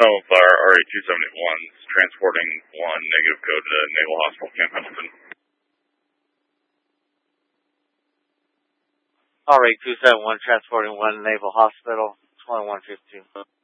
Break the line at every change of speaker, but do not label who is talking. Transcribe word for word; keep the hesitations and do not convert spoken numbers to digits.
Oh, Flyer R A two seventy-one, transporting one negative code to Naval Hospital, Camp Pendleton.
R A two seventy-one, transporting one Naval Hospital, twenty-one fifty-two.